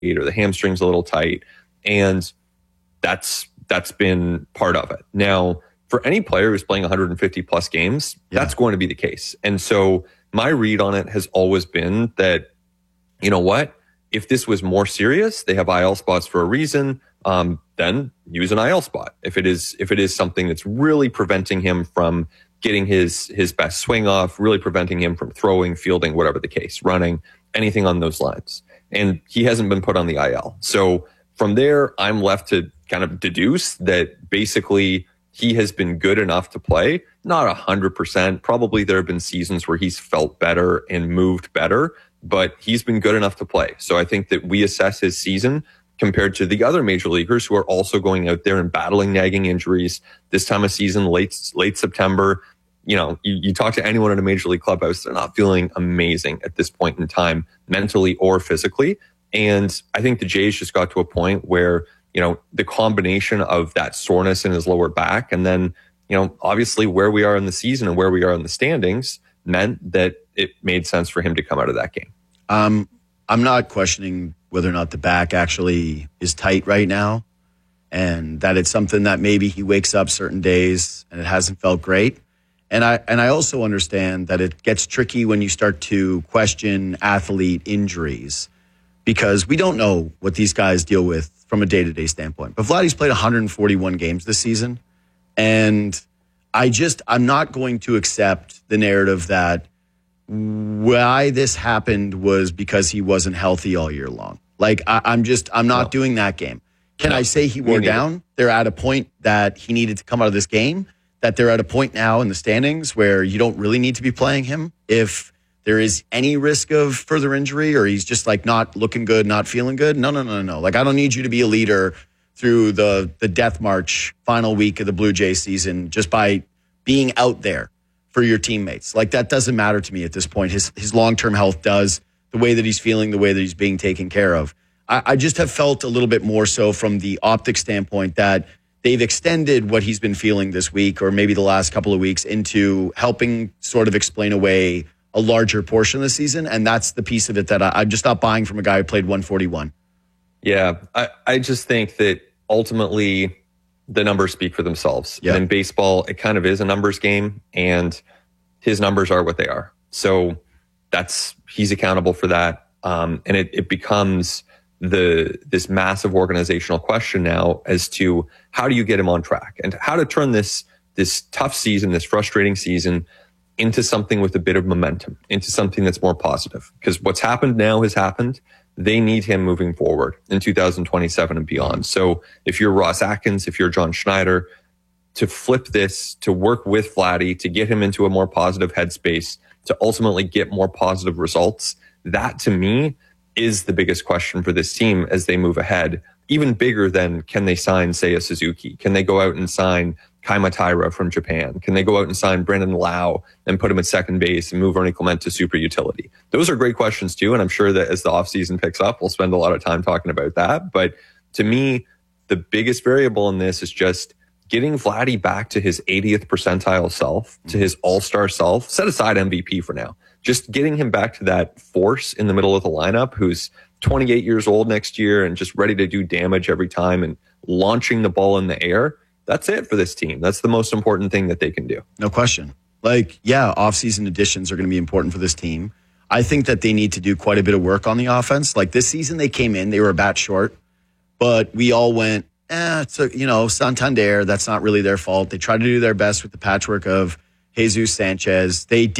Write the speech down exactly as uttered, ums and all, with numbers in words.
or the hamstring's a little tight. And that's that's been part of it. Now, for any player who's playing one hundred fifty plus games, yeah. that's going to be the case. And so my read on it has always been that, you know what, if this was more serious, they have I L spots for a reason, um, then use an I L spot. If it is if it is something that's really preventing him from getting his his best swing off, really preventing him from throwing, fielding, whatever the case, running, anything on those lines. And he hasn't been put on the I L. So from there, I'm left to kind of deduce that basically he has been good enough to play, not one hundred percent. Probably there have been seasons where he's felt better and moved better, but he's been good enough to play. So I think that we assess his season compared to the other major leaguers who are also going out there and battling nagging injuries this time of season, late late September. You know, you, you talk to anyone in a major league clubhouse, they're not feeling amazing at this point in time, mentally or physically. And I think the Jays just got to a point where, you know, the combination of that soreness in his lower back and then, you know, obviously where we are in the season and where we are in the standings meant that it made sense for him to come out of that game. Um, I'm not questioning whether or not the back actually is tight right now and that it's something that maybe he wakes up certain days and it hasn't felt great. And I and I also understand that it gets tricky when you start to question athlete injuries because we don't know what these guys deal with from a day-to-day standpoint. But Vladdy's played one hundred forty-one games this season, and I just, I'm not going to accept the narrative that why this happened was because he wasn't healthy all year long. Like, I, I'm just, I'm not no. doing that game. Can no. I say he wore down? It. They're at a point that he needed to come out of this game, that they're at a point now in the standings where you don't really need to be playing him if there is any risk of further injury or he's just like not looking good, not feeling good. No, no, no, no. Like, I don't need you to be a leader through the, the death march final week of the Blue Jays season just by being out there for your teammates. Like, that doesn't matter to me at this point. His, his long-term health does, the way that he's feeling, the way that he's being taken care of. I, I just have felt a little bit more so from the optic standpoint that they've extended what he's been feeling this week or maybe the last couple of weeks into helping sort of explain away a larger portion of the season. And that's the piece of it that I, I'm just not buying from a guy who played one forty-one. Yeah, I, I just think that ultimately the numbers speak for themselves. Yep. And in baseball, it kind of is a numbers game, and his numbers are what they are. So that's, he's accountable for that. Um, and it, it becomes the this massive organizational question now as to how do you get him on track and how to turn this this tough season, this frustrating season, into something with a bit of momentum, into something that's more positive. Because what's happened now has happened. They need him moving forward in two thousand twenty-seven and beyond. So if you're Ross Atkins, if you're John Schneider, to flip this, to work with Vladdy, to get him into a more positive headspace, to ultimately get more positive results, that to me is the biggest question for this team as they move ahead. Even bigger than, can they sign, say, a Suzuki? Can they go out and sign Kaima Taira from Japan? Can they go out and sign Brandon Lau and put him at second base and move Ernie Clement to super utility? Those are great questions too. And I'm sure that as the offseason picks up, we'll spend a lot of time talking about that. But to me, the biggest variable in this is just getting Vladdy back to his eightieth percentile self, to his all-star self. Set aside M V P for now. Just getting him back to that force in the middle of the lineup who's twenty-eight years old next year and just ready to do damage every time and launching the ball in the air. That's it for this team. That's the most important thing that they can do. No question. Like, yeah, offseason additions are going to be important for this team. I think that they need to do quite a bit of work on the offense. Like, this season they came in, they were a bat short, but we all went, eh, it's a, you know, Santander, that's not really their fault. They tried to do their best with the patchwork of Jesus Sanchez. They did